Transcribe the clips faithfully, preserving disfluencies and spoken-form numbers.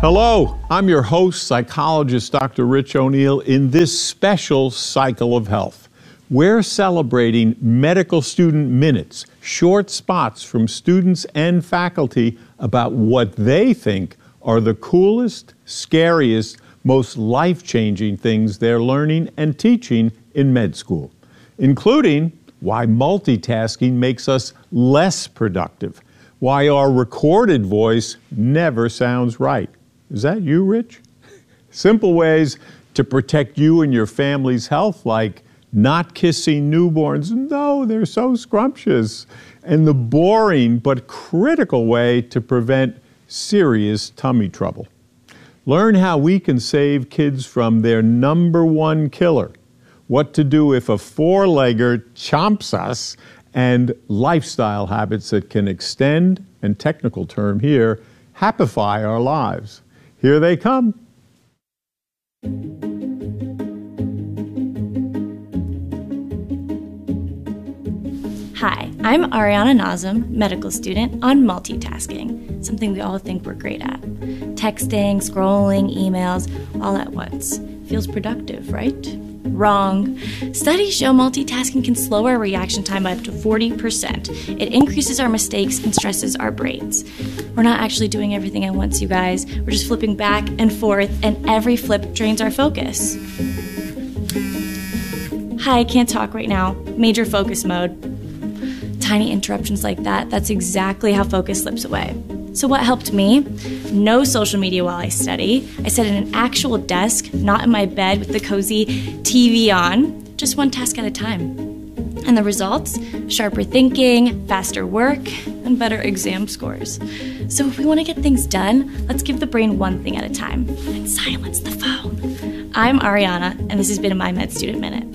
Hello, I'm your host, psychologist Doctor Rich O'Neill, in this special Cycle of Health. We're celebrating Medical Student Minutes, short spots from students and faculty about what they think are the coolest, scariest, most life-changing things they're learning and teaching in med school, including why multitasking makes us less productive, why our recorded voice never sounds right. Is that you, Rich? Simple ways to protect you and your family's health, like not kissing newborns, no, they're so scrumptious, and the boring but critical way to prevent serious tummy trouble. Learn how we can save kids from their number one killer, what to do if a four-legger chomps us, and lifestyle habits that can extend, and technical term here, happify our lives. Here they come. Hi, I'm Ariana Nazem, medical student on multitasking, something we all think we're great at. Texting, scrolling, emails, all at once. Feels productive, right? Wrong. Studies show multitasking can slow our reaction time by up to forty percent. It increases our mistakes and stresses our brains. We're not actually doing everything at once, you guys. We're just flipping back and forth, and every flip drains our focus. Hi, I can't talk right now. Major focus mode. Tiny interruptions like that, that's exactly how focus slips away. So what helped me? No social media while I study. I sat at an actual desk, not in my bed with the cozy T V on, just one task at a time. And the results? Sharper thinking, faster work, and better exam scores. So if we want to get things done, let's give the brain one thing at a time and silence the phone. I'm Ariana, and this has been my Med Student Minute.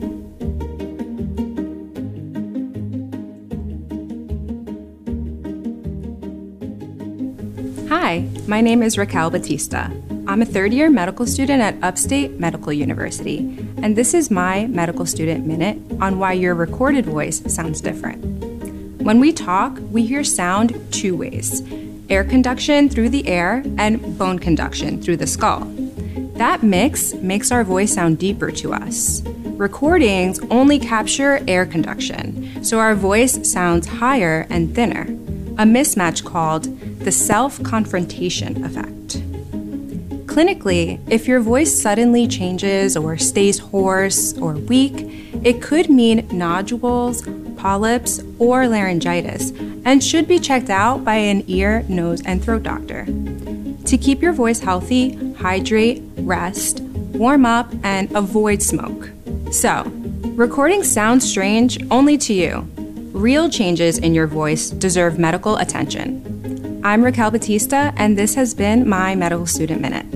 Hi, my name is Raquel Batista. I'm a third-year medical student at Upstate Medical University, and this is my Medical Student Minute on why your recorded voice sounds different. When we talk, we hear sound two ways: air conduction through the air and bone conduction through the skull. That mix makes our voice sound deeper to us. Recordings only capture air conduction, so our voice sounds higher and thinner, a mismatch called the self-confrontation effect. Clinically, if your voice suddenly changes or stays hoarse or weak, it could mean nodules, polyps, or laryngitis, and should be checked out by an ear, nose, and throat doctor. To keep your voice healthy, hydrate, rest, warm up, and avoid smoke. So, recording sounds strange only to you. Real changes in your voice deserve medical attention. I'm Raquel Batista, and this has been my Medical Student Minute.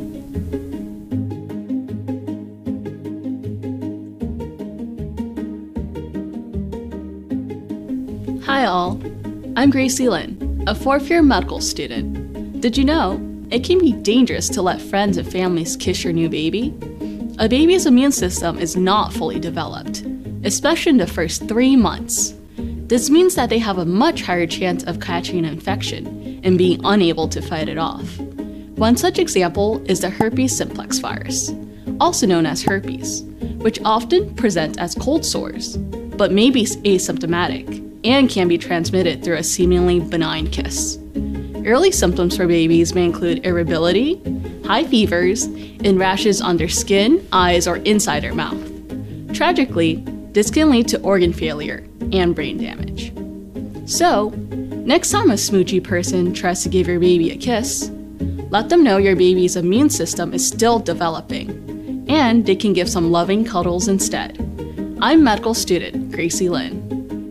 Hi all, I'm Gracie Lynn, a fourth-year medical student. Did you know it can be dangerous to let friends and families kiss your new baby? A baby's immune system is not fully developed, especially in the first three months. This means that they have a much higher chance of catching an infection and being unable to fight it off. One such example is the herpes simplex virus, also known as herpes, which often present as cold sores, but may be asymptomatic and can be transmitted through a seemingly benign kiss. Early symptoms for babies may include irritability, high fevers, and rashes on their skin, eyes, or inside their mouth. Tragically, this can lead to organ failure and brain damage. So, next time a smoochy person tries to give your baby a kiss, let them know your baby's immune system is still developing, and they can give some loving cuddles instead. I'm medical student Gracie Lynn.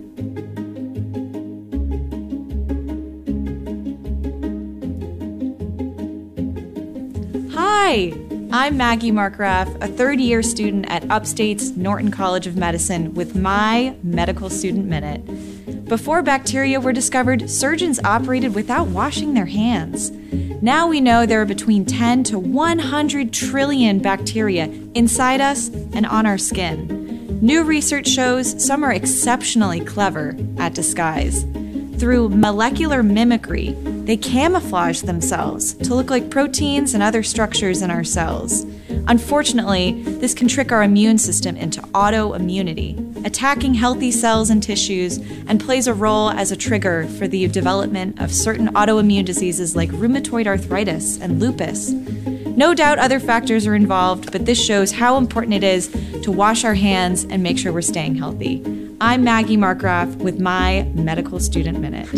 Hi, I'm Maggie Markgraf, a third-year student at Upstate's Norton College of Medicine with my Medical Student Minute. Before bacteria were discovered, surgeons operated without washing their hands. Now we know there are between ten to one hundred trillion bacteria inside us and on our skin. New research shows some are exceptionally clever at disguise. Through molecular mimicry, They camouflage themselves to look like proteins and other structures in our cells. Unfortunately, this can trick our immune system into autoimmunity, attacking healthy cells and tissues, and plays a role as a trigger for the development of certain autoimmune diseases like rheumatoid arthritis and lupus. No doubt other factors are involved, but this shows how important it is to wash our hands and make sure we're staying healthy. I'm Maggie Markgraf with my Medical Student Minute.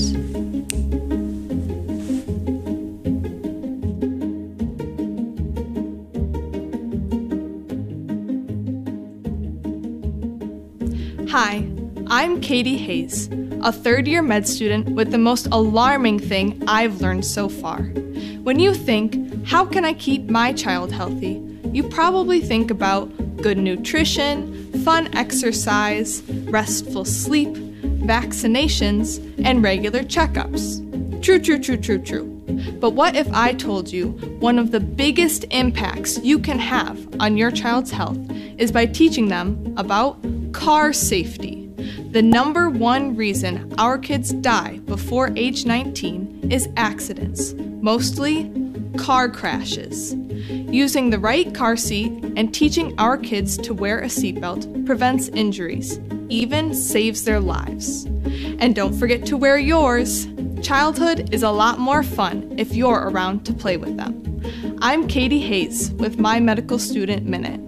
Hi, I'm Katie Hayes, a third-year med student with the most alarming thing I've learned so far. When you think, how can I keep my child healthy? You probably think about good nutrition, fun exercise, restful sleep, vaccinations, and regular checkups. True, true, true, true, true. But what if I told you one of the biggest impacts you can have on your child's health is by teaching them about car safety? The number one reason our kids die before age nineteen is accidents, mostly car crashes. Using the right car seat and teaching our kids to wear a seatbelt prevents injuries, even saves their lives. And don't forget to wear yours. Childhood is a lot more fun if you're around to play with them. I'm Katie Hayes with my Medical Student Minute.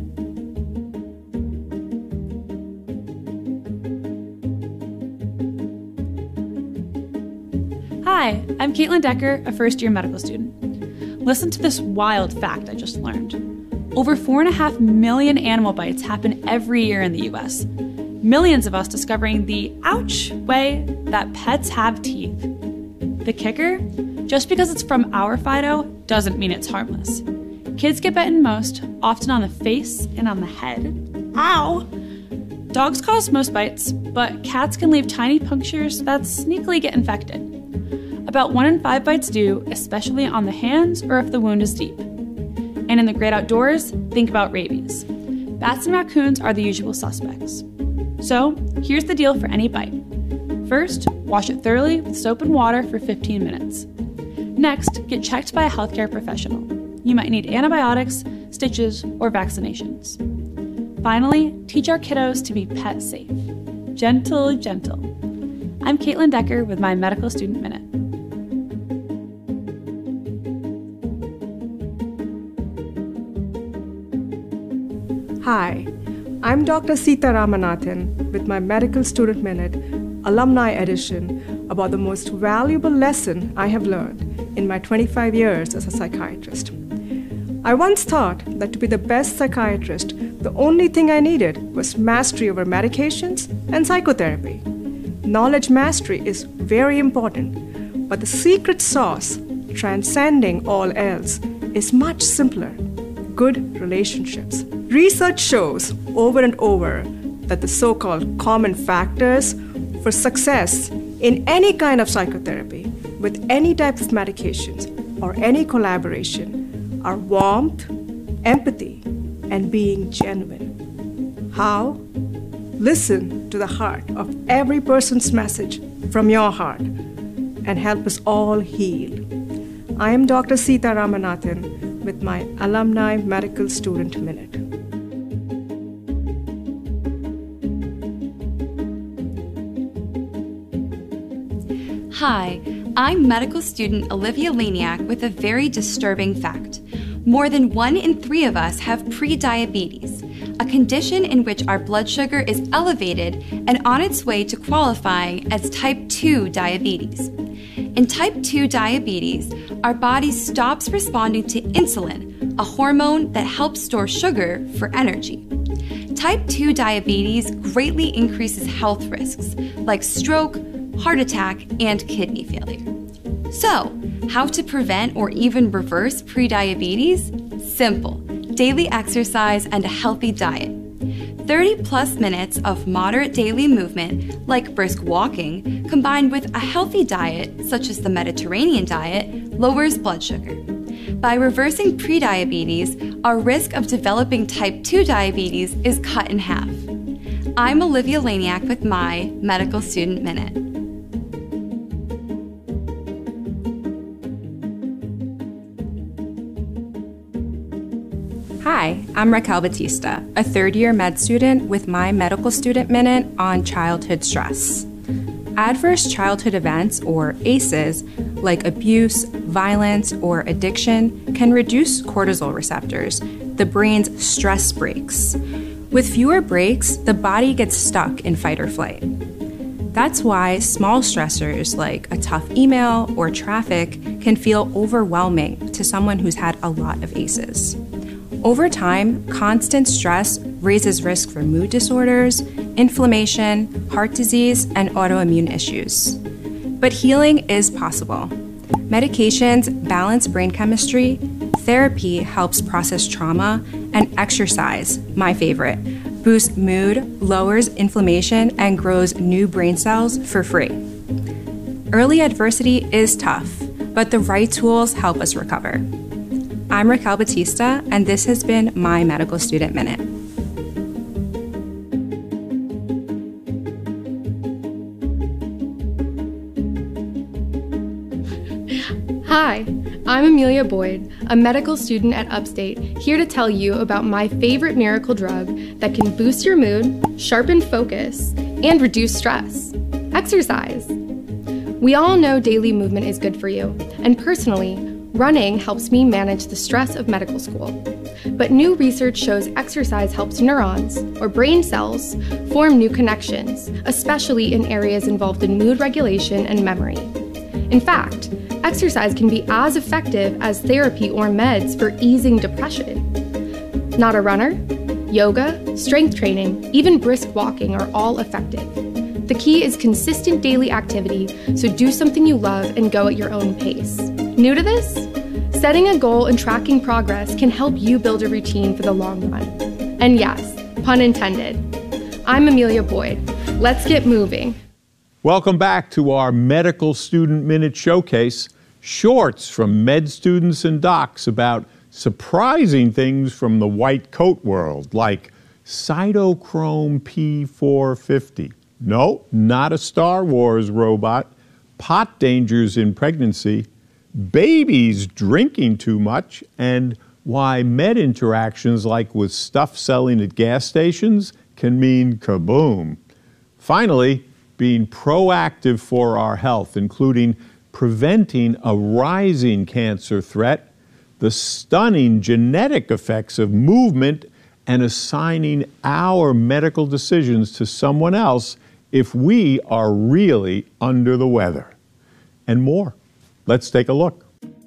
Hi, I'm Caitlin Decker, a first-year medical student. Listen to this wild fact I just learned. Over four and a half million animal bites happen every year in the U S. Millions of us discovering the ouch way that pets have teeth. The kicker? Just because it's from our Fido doesn't mean it's harmless. Kids get bitten most, often on the face and on the head. Ow! Dogs cause most bites, but cats can leave tiny punctures that sneakily get infected. About one in five bites do, especially on the hands or if the wound is deep. And in the great outdoors, think about rabies. Bats and raccoons are the usual suspects. So, here's the deal for any bite. First, wash it thoroughly with soap and water for fifteen minutes. Next, get checked by a healthcare professional. You might need antibiotics, stitches, or vaccinations. Finally, teach our kiddos to be pet safe. Gentle, gentle. I'm Caitlin Decker with my Medical Student Minute. Hi, I'm Doctor Sita Ramanathan with my Medical Student Minute, Alumni Edition, about the most valuable lesson I have learned in my twenty-five years as a psychiatrist. I once thought that to be the best psychiatrist, the only thing I needed was mastery over medications and psychotherapy. Knowledge mastery is very important, but the secret sauce, transcending all else, is much simpler: good relationships. Research shows over and over that the so-called common factors for success in any kind of psychotherapy, with any type of medications or any collaboration, are warmth, empathy, and being genuine. How? Listen to the heart of every person's message from your heart and help us all heal. I am Doctor Sita Ramanathan with my Alumni Medical Student Minute. Hi, I'm medical student Olivia Laniak with a very disturbing fact. More than one in three of us have prediabetes, a condition in which our blood sugar is elevated and on its way to qualifying as type two diabetes. In type two diabetes, our body stops responding to insulin, a hormone that helps store sugar for energy. Type two diabetes greatly increases health risks like stroke, heart attack, and kidney failure. So, how to prevent or even reverse prediabetes? Simple: daily exercise and a healthy diet. thirty plus minutes of moderate daily movement, like brisk walking, combined with a healthy diet, such as the Mediterranean diet, lowers blood sugar. By reversing prediabetes, our risk of developing type two diabetes is cut in half. I'm Olivia Laniak with my Medical Student Minute. Hi, I'm Raquel Batista, a third-year med student with my Medical Student Minute on childhood stress. Adverse childhood events, or A C Es, like abuse, violence, or addiction, can reduce cortisol receptors, the brain's stress brakes. With fewer brakes, the body gets stuck in fight or flight. That's why small stressors like a tough email or traffic can feel overwhelming to someone who's had a lot of A C Es. Over time, constant stress raises risk for mood disorders, inflammation, heart disease, and autoimmune issues. But healing is possible. Medications balance brain chemistry, therapy helps process trauma, and exercise, my favorite, boosts mood, lowers inflammation, and grows new brain cells for free. Early adversity is tough, but the right tools help us recover. I'm Raquel Batista, and this has been my Medical Student Minute. Hi, I'm Amelia Boyd, a medical student at Upstate, here to tell you about my favorite miracle drug that can boost your mood, sharpen focus, and reduce stress: exercise. We all know daily movement is good for you, and personally, running helps me manage the stress of medical school. But new research shows exercise helps neurons, or brain cells, form new connections, especially in areas involved in mood regulation and memory. In fact, exercise can be as effective as therapy or meds for easing depression. Not a runner? Yoga, strength training, even brisk walking are all effective. The key is consistent daily activity, so do something you love and go at your own pace. New to this? Setting a goal and tracking progress can help you build a routine for the long run. And yes, pun intended. I'm Amelia Boyd. Let's get moving. Welcome back to our Medical Student Minute Showcase, shorts from med students and docs about surprising things from the white coat world, like cytochrome P four fifty. No, not a Star Wars robot. Pot dangers in pregnancy, babies drinking too much, and why med interactions like with stuff selling at gas stations can mean kaboom. Finally, being proactive for our health, including preventing a rising cancer threat, the stunning genetic effects of movement, and assigning our medical decisions to someone else if we are really under the weather. And more. Let's take a look.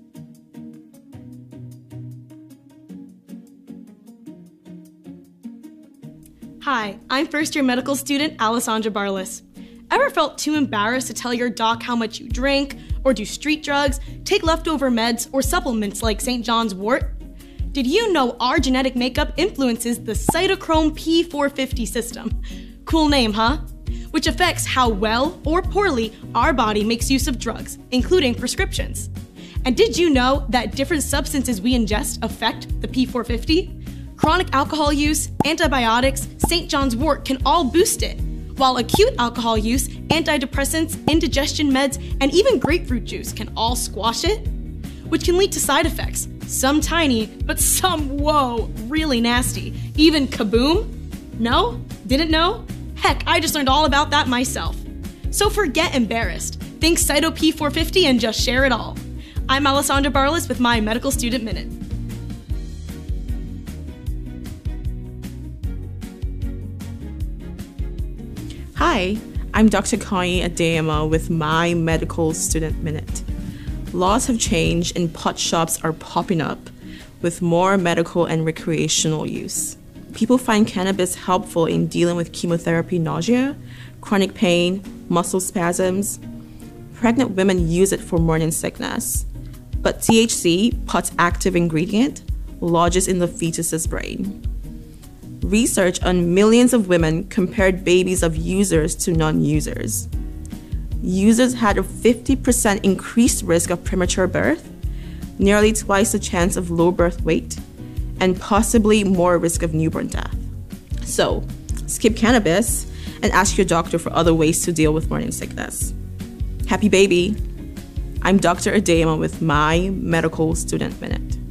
Hi, I'm first-year medical student Alessandra Barlis. Ever felt too embarrassed to tell your doc how much you drink, or do street drugs, take leftover meds, or supplements like Saint John's wort? Did you know our genetic makeup influences the cytochrome P four fifty system? Cool name, huh? Which affects how well or poorly our body makes use of drugs, including prescriptions. And did you know that different substances we ingest affect the P four fifty? Chronic alcohol use, antibiotics, Saint John's wort can all boost it, while acute alcohol use, antidepressants, indigestion meds, and even grapefruit juice can all squash it, which can lead to side effects, some tiny, but some, whoa, really nasty. Even kaboom? No? Didn't know? Heck, I just learned all about that myself. So forget embarrassed. Think Cyto P four fifty and just share it all. I'm Alessandra Barlis with my Medical Student Minute. Hi, I'm Doctor Connie Adeyemo with my Medical Student Minute. Laws have changed and pot shops are popping up with more medical and recreational use. People find cannabis helpful in dealing with chemotherapy nausea, chronic pain, muscle spasms. Pregnant women use it for morning sickness. But T H C, pot's active ingredient, lodges in the fetus's brain. Research on millions of women compared babies of users to non-users. Users had a fifty percent increased risk of premature birth, nearly twice the chance of low birth weight, and possibly more risk of newborn death. So, skip cannabis and ask your doctor for other ways to deal with morning sickness. Happy baby! I'm Doctor Adeyemo with my Medical Student Minute.